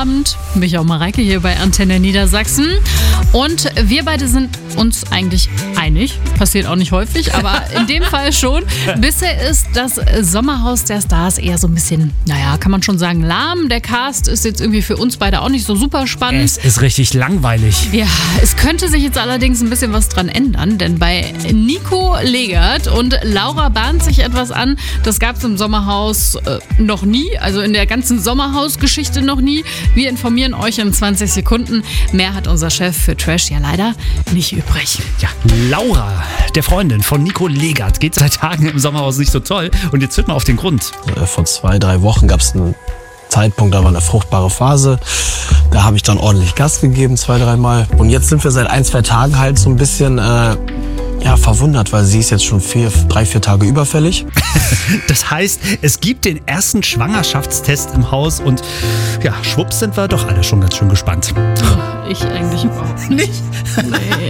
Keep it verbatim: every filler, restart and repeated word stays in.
Abend. Mich auch Mareike hier bei Antenne Niedersachsen. Und wir beide sind uns eigentlich einig. Passiert auch nicht häufig, aber in dem Fall schon. Bisher ist das Sommerhaus der Stars eher so ein bisschen, naja, kann man schon sagen, lahm. Der Cast ist jetzt irgendwie für uns beide auch nicht so super spannend. Es ist richtig langweilig. Ja, es könnte sich jetzt allerdings ein bisschen was dran ändern, denn bei Nico Legert und Laura bahnt sich etwas an. Das gab es im Sommerhaus äh, noch nie, also in der ganzen Sommerhaus-Geschichte noch nie. Wir informieren euch in zwanzig Sekunden. Mehr hat unser Chef für Trash ja leider nicht übrig. Ja, Laura, der Freundin von Nico Legert, geht seit Tagen im Sommerhaus nicht so toll. Und jetzt hört mal auf den Grund. Vor zwei, drei Wochen gab es einen Zeitpunkt, da war eine fruchtbare Phase. Da habe ich dann ordentlich Gas gegeben, zwei, dreimal. Und jetzt sind wir seit ein, zwei Tagen halt so ein bisschen äh, ja, verwundert, weil sie ist jetzt schon vier, drei, vier Tage überfällig. Das heißt, es gibt den ersten Schwangerschaftstest im Haus und ja, schwupps sind wir doch alle schon ganz schön gespannt. Ich eigentlich überhaupt nicht. Nee.